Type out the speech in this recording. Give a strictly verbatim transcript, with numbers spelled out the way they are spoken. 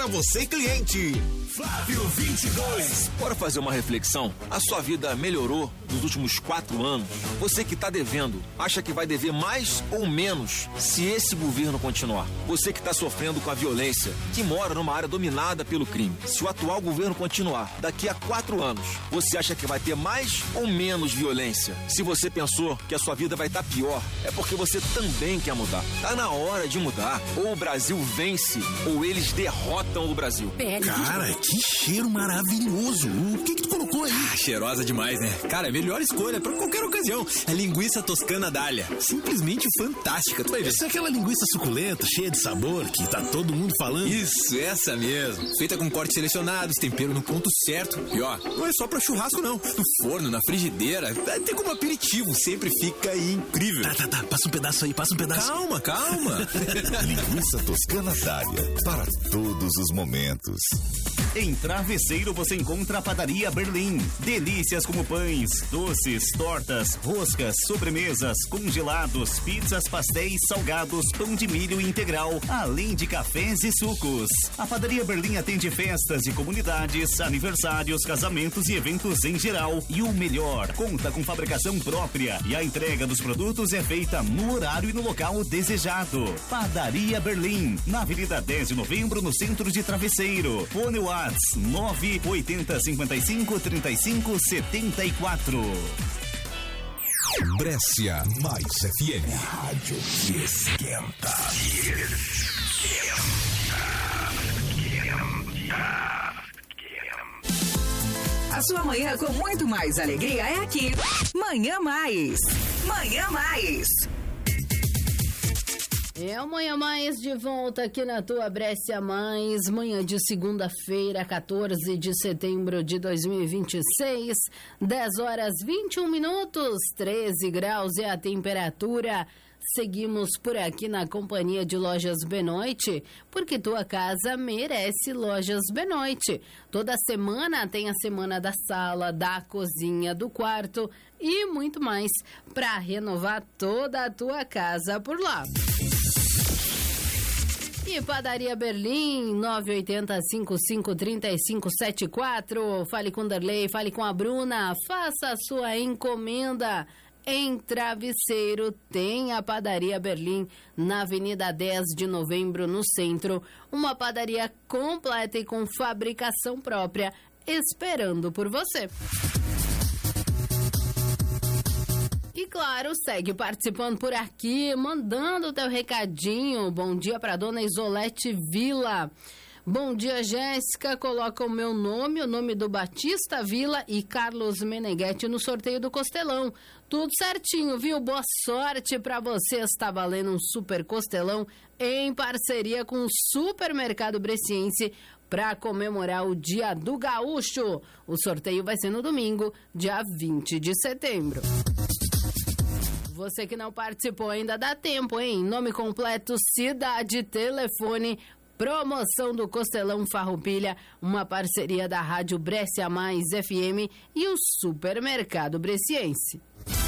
para você, cliente. Flávio vinte e dois. Bora fazer uma reflexão? A sua vida melhorou nos últimos quatro anos? Você que está devendo, acha que vai dever mais ou menos se esse governo continuar? Você que está sofrendo com a violência, que mora numa área dominada pelo crime, se o atual governo continuar, daqui a quatro anos, você acha que vai ter mais ou menos violência? Se você pensou que a sua vida vai estar pior, é porque você também quer mudar. Tá na hora de mudar. Ou o Brasil vence, ou eles derrotam o Brasil. Cara, que cheiro maravilhoso. O que que tu colocou aí? Ah, cheirosa demais, né? Cara, melhor escolha pra qualquer ocasião. A linguiça toscana Dália. Simplesmente fantástica. Tu vai ver. Essa é aquela linguiça suculenta, cheia de sabor, que tá todo mundo falando. Isso, essa mesmo. Feita com cortes selecionados, tempero no ponto certo. E ó, não é só pra churrasco não. No forno, na frigideira, até como aperitivo, sempre fica incrível. Tá, tá, tá. Passa um pedaço aí, passa um pedaço. Calma, calma. Linguiça toscana Dália. Para todos os momentos. Em Travesseiro você encontra a Padaria Berlim. Delícias como pães, doces, tortas, roscas, sobremesas, congelados, pizzas, pastéis, salgados, pão de milho integral, além de cafés e sucos. A Padaria Berlim atende festas de comunidades, aniversários, casamentos e eventos em geral. E o melhor, conta com fabricação própria e a entrega dos produtos é feita no horário e no local desejado. Padaria Berlim, na Avenida dez de Novembro, no centro de Travesseiro. Fone Whats nove oitenta, cinquenta e cinco, trinta e cinco, setenta e quatro. Brescia mais F M. Rádio que esquenta. A sua manhã com muito mais alegria é aqui. Manhã Mais. Manhã Mais. É o Manhã Mais de volta aqui na tua Brescia Mais, manhã de segunda-feira, quatorze de setembro de dois mil e vinte e seis, dez horas vinte e um minutos, treze graus é a temperatura. Seguimos por aqui na companhia de Lojas Benoit, porque tua casa merece Lojas Benoit. Toda semana tem a semana da sala, da cozinha, do quarto e muito mais para renovar toda a tua casa por lá. E Padaria Berlim, nove oitenta, cinquenta e cinco, trinta e cinco, setenta e quatro. Fale com Darley, fale com a Bruna, faça a sua encomenda. Em Travesseiro tem a Padaria Berlim, na Avenida dez de Novembro, no centro. Uma padaria completa e com fabricação própria, esperando por você. E claro, segue participando por aqui, mandando o teu recadinho. Bom dia para dona Isolete Vila. Bom dia, Jéssica. Coloca o meu nome, o nome do Batista Vila e Carlos Meneghetti no sorteio do Costelão. Tudo certinho, viu? Boa sorte para vocês. Está valendo um super Costelão em parceria com o Supermercado Bresciense para comemorar o Dia do Gaúcho. O sorteio vai ser no domingo, dia vinte de setembro. Você que não participou ainda dá tempo, hein? Nome completo, cidade, telefone. Promoção do Costelão Farroupilha, uma parceria da Rádio Brescia Mais F M e o Supermercado Bresciense.